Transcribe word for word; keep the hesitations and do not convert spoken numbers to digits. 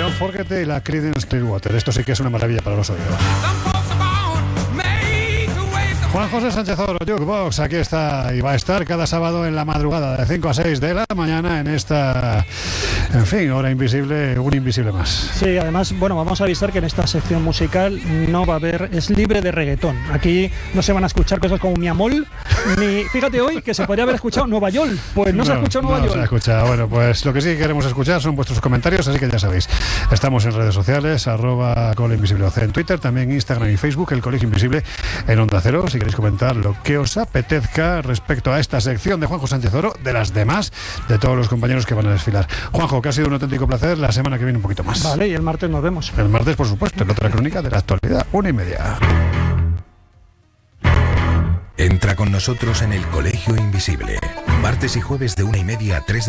Leon Fogerty y la Creedence Clearwater. Esto sí que es una maravilla para los oídos. Juan José Sánchez Oro, Jukebox, aquí está y va a estar cada sábado en la madrugada de cinco a seis de la mañana en esta, en fin, hora invisible, un invisible más. Sí, además, bueno, vamos a avisar que en esta sección musical no va a haber, es libre de reggaetón. Aquí no se van a escuchar cosas como Mi Amol, ni, fíjate hoy que se podría haber escuchado Nueva York, pues no, no se ha escuchado Nueva no York. No se ha escuchado, bueno, pues lo que sí queremos escuchar son vuestros comentarios, así que ya sabéis, estamos en redes sociales, arroba Colegio Invisible O C en Twitter, también Instagram y Facebook, el Colegio Invisible en Onda Cero, si queréis comentar lo que os apetezca respecto a esta sección de Juanjo Sánchez Oro, de las demás, de todos los compañeros que van a desfilar. Juanjo, que ha sido un auténtico placer, la semana que viene un poquito más. Vale, y el martes nos vemos. El martes, por supuesto, en otra crónica de la actualidad, una y media. Entra con nosotros en el Colegio Invisible, martes y jueves de una y media a tres de